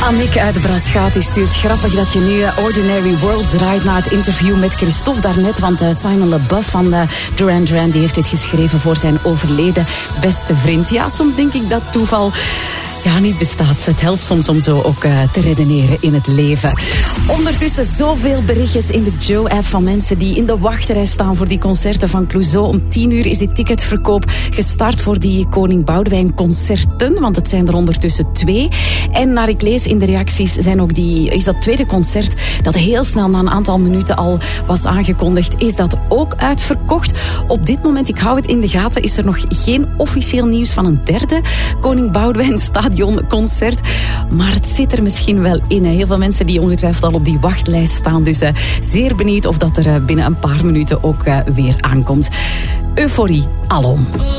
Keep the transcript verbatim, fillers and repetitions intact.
Annick uit Braschaat die stuurt grappig dat je nu Ordinary World draait na het interview met Christophe daarnet. Want Simon LeBeouf van Duran Duran die heeft dit geschreven voor zijn overleden beste vriend. Ja, soms denk ik dat toeval ja, niet bestaat. Het helpt soms om zo ook uh, te redeneren in het leven. Ondertussen zoveel berichtjes in de Joe-app van mensen die in de wachtrij staan voor die concerten van Clouseau. Om tien uur is die ticketverkoop gestart voor die Koning Boudewijn concerten, want het zijn er ondertussen twee. En naar ik lees in de reacties zijn ook die, is dat tweede concert dat heel snel na een aantal minuten al was aangekondigd, is dat ook uitverkocht. Op dit moment, ik hou het in de gaten, is er nog geen officieel nieuws van een derde Koning Boudewijn Stadion concert. Maar het zit er misschien wel in. Hè. Heel veel mensen die ongetwijfeld al op die wachtlijst staan. Dus uh, zeer benieuwd of dat er uh, binnen een paar minuten ook uh, weer aankomt. Euforie alom.